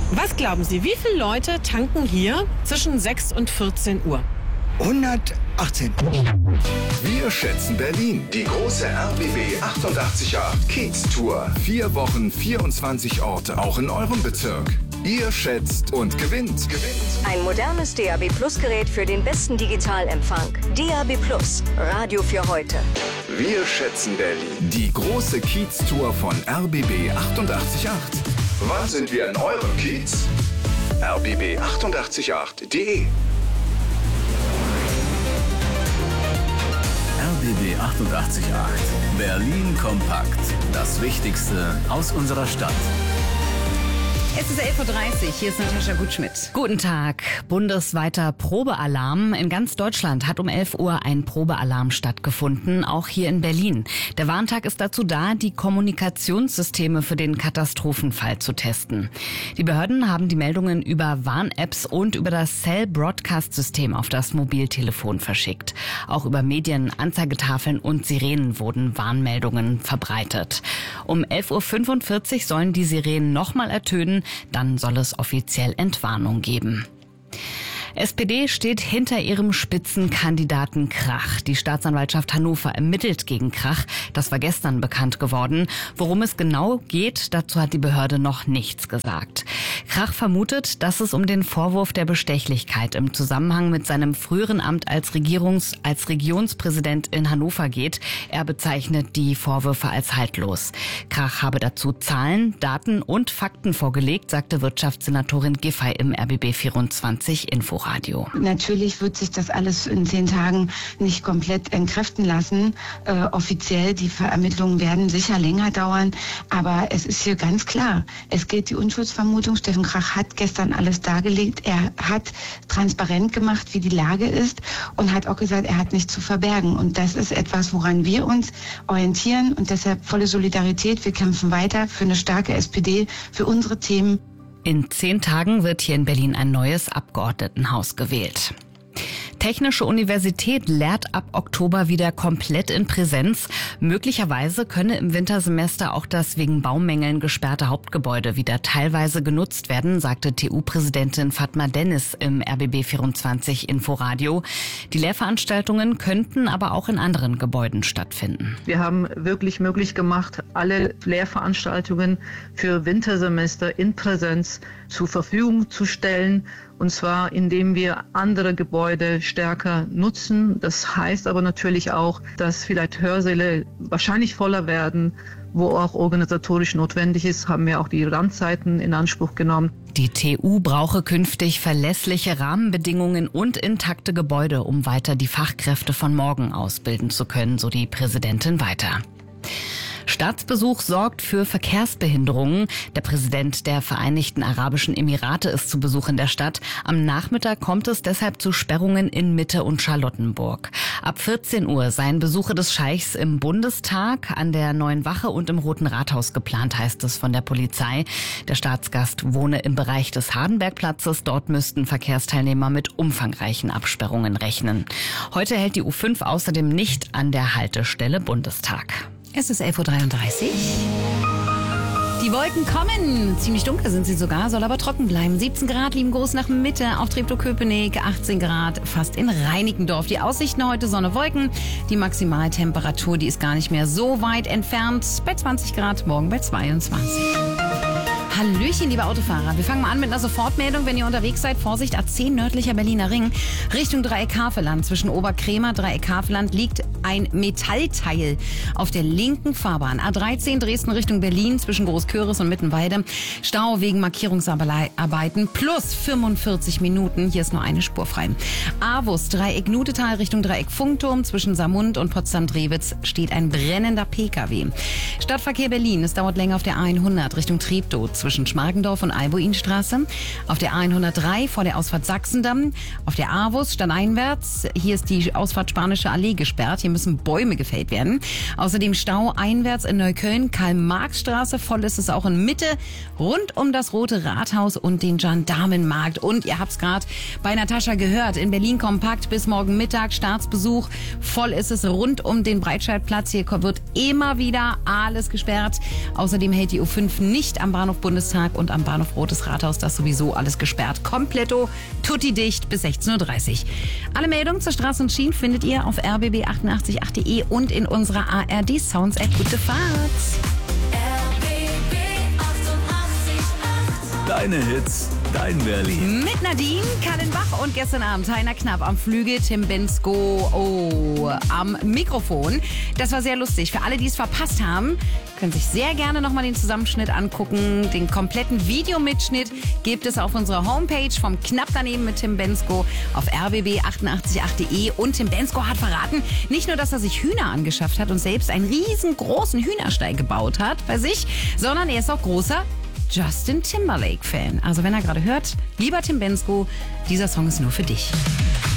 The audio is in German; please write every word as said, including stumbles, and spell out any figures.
Was glauben Sie, wie viele Leute tanken hier zwischen sechs und vierzehn Uhr? hundertachtzehn. Wir schätzen Berlin. Die große R B B achtundachtzig Komma acht Kiez Tour. Vier Wochen, vierundzwanzig Orte, auch in eurem Bezirk. Ihr schätzt und gewinnt. Gewinnt. Ein modernes D A B Plus Gerät für den besten Digitalempfang. D A B Plus, Radio für heute. Wir schätzen Berlin. Die große Kiez-Tour von R B B achtundachtzig Komma acht. Wann sind wir in eurem Kiez? R B B achtundachtzig Komma acht punkt de R B B achtundachtzig Komma acht. Berlin kompakt. Das Wichtigste aus unserer Stadt. Es ist elf Uhr dreißig, hier ist Natascha Gutschmidt. Guten Tag. Bundesweiter Probealarm. In ganz Deutschland hat um elf Uhr ein Probealarm stattgefunden, auch hier in Berlin. Der Warntag ist dazu da, die Kommunikationssysteme für den Katastrophenfall zu testen. Die Behörden haben die Meldungen über Warn-Apps und über das Cell-Broadcast-System auf das Mobiltelefon verschickt. Auch über Medien, Anzeigetafeln und Sirenen wurden Warnmeldungen verbreitet. Um elf Uhr fünfundvierzig sollen die Sirenen nochmal ertönen. Dann soll es offiziell Entwarnung geben. S P D steht hinter ihrem Spitzenkandidaten Krach. Die Staatsanwaltschaft Hannover ermittelt gegen Krach. Das war gestern bekannt geworden. Worum es genau geht, dazu hat die Behörde noch nichts gesagt. Krach vermutet, dass es um den Vorwurf der Bestechlichkeit im Zusammenhang mit seinem früheren Amt als Regierungs-, als Regionspräsident in Hannover geht. Er bezeichnet die Vorwürfe als haltlos. Krach habe dazu Zahlen, Daten und Fakten vorgelegt, sagte Wirtschaftssenatorin Giffey im R B B vierundzwanzig Inforadio. Natürlich wird sich das alles in zehn Tagen nicht komplett entkräften lassen. Äh, offiziell, die Ermittlungen werden sicher länger dauern. Aber es ist hier ganz klar, es gilt die Unschuldsvermutung. Steffen Krach hat gestern alles dargelegt. Er hat transparent gemacht, wie die Lage ist und hat auch gesagt, er hat nichts zu verbergen. Und das ist etwas, woran wir uns orientieren. Und deshalb volle Solidarität. Wir kämpfen weiter für eine starke S P D, für unsere Themen. In zehn Tagen wird hier in Berlin ein neues Abgeordnetenhaus gewählt. Technische Universität lehrt ab Oktober wieder komplett in Präsenz. Möglicherweise könne im Wintersemester auch das wegen Baumängeln gesperrte Hauptgebäude wieder teilweise genutzt werden, sagte T U-Präsidentin Fatma Dennis im R B B vierundzwanzig Inforadio. Die Lehrveranstaltungen könnten aber auch in anderen Gebäuden stattfinden. Wir haben wirklich möglich gemacht, alle Lehrveranstaltungen für Wintersemester in Präsenz zur Verfügung zu stellen. Und zwar, indem wir andere Gebäude stärker nutzen. Das heißt aber natürlich auch, dass vielleicht Hörsäle wahrscheinlich voller werden, wo auch organisatorisch notwendig ist, haben wir auch die Randzeiten in Anspruch genommen. Die T U brauche künftig verlässliche Rahmenbedingungen und intakte Gebäude, um weiter die Fachkräfte von morgen ausbilden zu können, so die Präsidentin weiter. Staatsbesuch sorgt für Verkehrsbehinderungen. Der Präsident der Vereinigten Arabischen Emirate ist zu Besuch in der Stadt. Am Nachmittag kommt es deshalb zu Sperrungen in Mitte und Charlottenburg. Ab vierzehn Uhr seien Besuche des Scheichs im Bundestag, an der Neuen Wache und im Roten Rathaus geplant, heißt es von der Polizei. Der Staatsgast wohne im Bereich des Hardenbergplatzes. Dort müssten Verkehrsteilnehmer mit umfangreichen Absperrungen rechnen. Heute hält die U fünf außerdem nicht an der Haltestelle Bundestag. Es ist elf Uhr dreiunddreißig. Die Wolken kommen. Ziemlich dunkel sind sie sogar, soll aber trocken bleiben. siebzehn Grad liegen groß nach Mitte auf Treptow-Köpenick, achtzehn Grad fast in Reinickendorf. Die Aussichten heute Sonne, Wolken. Die Maximaltemperatur, die ist gar nicht mehr so weit entfernt. Bei zwanzig Grad, morgen bei zweiundzwanzig. Hallöchen, liebe Autofahrer. Wir fangen mal an mit einer Sofortmeldung. Wenn ihr unterwegs seid, Vorsicht, A zehn nördlicher Berliner Ring, Richtung Dreieck-Havelland. Zwischen Oberkrämer, Dreieck-Havelland liegt ein Metallteil auf der linken Fahrbahn. A dreizehn Dresden Richtung Berlin zwischen Großköris und Mittenweide. Stau wegen Markierungsarbeiten plus fünfundvierzig Minuten. Hier ist nur eine Spur frei. Avus, Dreieck Nutetal Richtung Dreieck Funkturm. Zwischen Samund und Potsdam-Drewitz steht ein brennender Pkw. Stadtverkehr Berlin. Es dauert länger auf der A hundert Richtung Treptow. Zwischen Schmargendorf und Albuinstraße. Auf der A hundertdrei vor der Ausfahrt Sachsendamm. Auf der Avus stadteinwärts. Hier ist die Ausfahrt Spanische Allee gesperrt. Hier müssen Bäume gefällt werden. Außerdem Stau einwärts in Neukölln. Karl-Marx-Straße. Voll ist es auch in Mitte. Rund um das Rote Rathaus und den Gendarmenmarkt. Und ihr habt es gerade bei Natascha gehört. In Berlin kompakt bis morgen Mittag. Staatsbesuch. Voll ist es rund um den Breitscheidplatz. Hier wird immer wieder alles gesperrt. Außerdem hält die U fünf nicht am Bahnhof Bund Bundestag und am Bahnhof Rotes Rathaus das sowieso alles gesperrt. Kompletto, tutti dicht bis sechzehn Uhr dreißig. Alle Meldungen zur Straße und Schienen findet ihr auf r b b achtundachtzig punkt acht punkt de und in unserer A R D Sounds App. Gute Fahrt! Deine Hits, dein Berlin. Mit Nadine, Kallenbach und gestern Abend Heiner Knapp am Flügel, Tim Bensko oh, am Mikrofon. Das war sehr lustig. Für alle, die es verpasst haben, können sich sehr gerne nochmal den Zusammenschnitt angucken. Den kompletten Videomitschnitt gibt es auf unserer Homepage vom Knapp daneben mit Tim Bensko auf r b b achtundachtzig punkt acht punkt de. Und Tim Bensko hat verraten, nicht nur, dass er sich Hühner angeschafft hat und selbst einen riesengroßen Hühnerstall gebaut hat bei sich, sondern er ist auch großer Justin Timberlake-Fan. Also wenn er gerade hört, lieber Tim Bensko, dieser Song ist nur für dich.